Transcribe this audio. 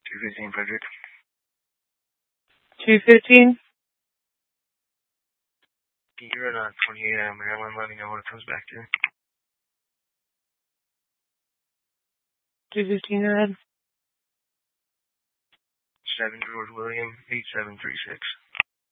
215 Frederick. 215? You're on 28 Maryland. Let me know what it comes back to. 215, go ahead. 7 George William, 8736.